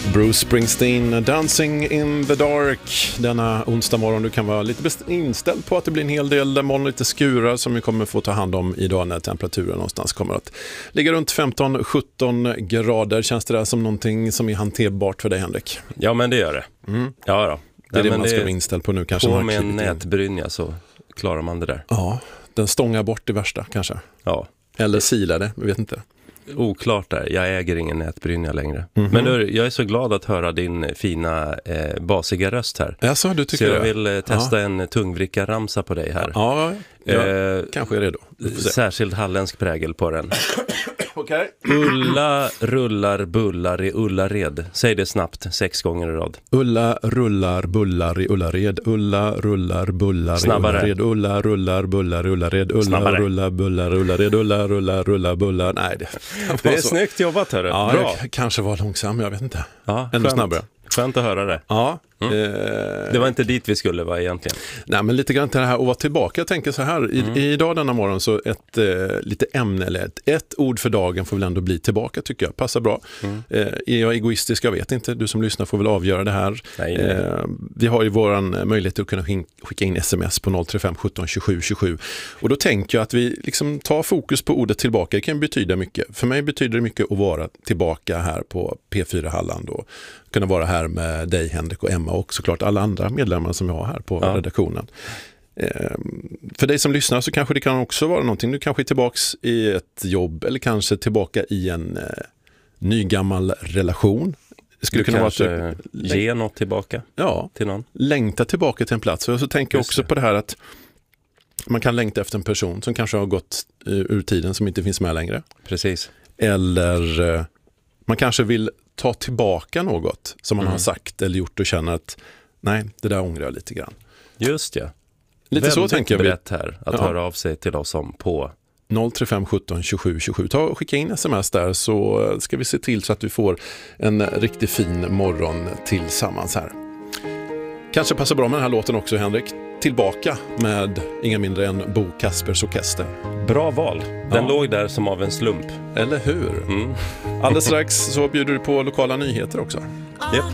Bruce Springsteen, Dancing in the Dark. Denna onsdag morgon, du kan vara lite inställd på att det blir en hel del moln, lite skurar som vi kommer få ta hand om idag när temperaturen någonstans kommer att ligga runt 15-17 grader. Känns det där som någonting som är hanterbart för dig, Henrik? Ja, men det gör det. Ja då. Det är det man ska vara inställd på nu kanske. På med en nätbrynja så klarar man det där. Ja, den stångar bort det värsta kanske. Ja. Eller silar det, jag vet inte. Oklart där, jag äger ingen nätbrynja längre. Men du, jag är så glad att höra din fina basiga röst här. Jaså, du tycker så jag vill testa en tungvricka-ramsa på dig här. Ja, kanske är det då. Särskild halländsk prägel på den. Okej. Ulla rullar bullar i Ullared. Säg det snabbt, 6 gånger i rad. Ulla rullar bullar i Ullared. Ulla rullar bullar snabbare. I Ullared. Ulla rullar bullar i Ullared. Ulla snabbare. Rullar bullar i Ullared. Ulla rullar bullar. Nej, det är snyggt jobbat, hörru. Ja, bra. Kanske var långsam, jag vet inte. Ja, ännu snabbare. Skönt att höra det. Ja. Det var inte dit vi skulle vara egentligen. Nej, men lite grann till det här och vara tillbaka. Jag tänker så här, idag denna morgon så ett lite ämne eller ett ord för dagen får väl ändå bli tillbaka, tycker jag. Passar bra. Är jag egoistisk? Jag vet inte. Du som lyssnar får väl avgöra det här. Nej. Vi har ju våran möjlighet att kunna skicka in sms på 035 17 27 27. Och då tänker jag att vi liksom tar fokus på ordet tillbaka. Det kan betyda mycket. För mig betyder det mycket att vara tillbaka här på P4 Halland och kunna vara här med dig, Henrik och Emma och såklart alla andra medlemmar som vi har här på redaktionen. För dig som lyssnar så kanske det kan också vara någonting. Du kanske är tillbaks i ett jobb eller kanske tillbaka i en nygammal relation. Det skulle kunna vara ge något tillbaka till någon. Längta tillbaka till en plats. Och så tänker jag också på det här att man kan längta efter en person som kanske har gått ur tiden som inte finns med längre. Precis. Eller man kanske vill ta tillbaka något som man har sagt eller gjort och känner att nej, det där ångrar jag lite grann. Just ja. Lite väldigt så tänker jag. Brett här att höra av sig till oss om på 035 17 27 27. Ta och skicka in sms där så ska vi se till så att du får en riktigt fin morgon tillsammans här. Kanske passar bra med den här låten också, Henrik. Tillbaka med inga mindre än Bo Kaspers Orkester. Bra val. Den låg där som av en slump. Eller hur? Alldeles strax så bjuder du på lokala nyheter också. Yep.